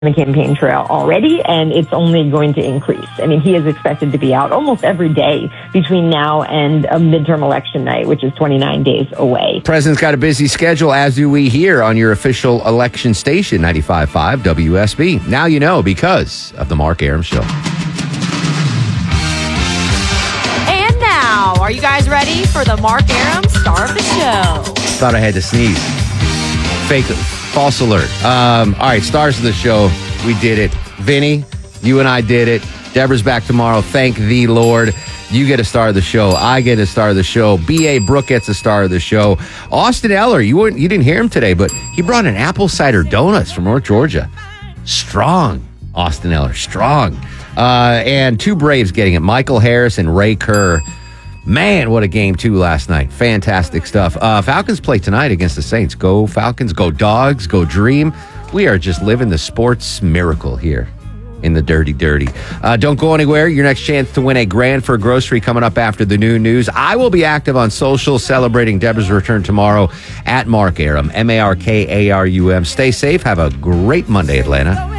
the campaign trail already, and it's only going to increase. I mean, he is expected to be out almost every day between now and a midterm election night, which is 29 days away. President's got a busy schedule, as do we here on your official election station, 95.5 WSB. Now you know because of the Mark Arum Show. And now, are you guys ready for the Mark Arum Star of the Show? Thought I had to sneeze. False alert. All right, stars of the show. We did it. Vinny, you and I did it. Deborah's back tomorrow. Thank the Lord. You get a star of the show. I get a star of the show. B.A. Brooke gets a star of the show. Austin Eller, you didn't hear him today, but he brought an apple cider donuts from North Georgia. Strong, Austin Eller, strong. And two Braves getting it, Michael Harris and Ray Kerr. Man, what a game, too, last night. Fantastic stuff. Falcons play tonight against the Saints. Go Falcons, go Dogs, go Dream. We are just living the sports miracle here in the Dirty. Don't go anywhere. Your next chance to win a grand for a grocery coming up after the noon news. I will be active on social celebrating Deborah's return tomorrow at Mark Arum, MarkArum. Stay safe. Have a great Monday, Atlanta.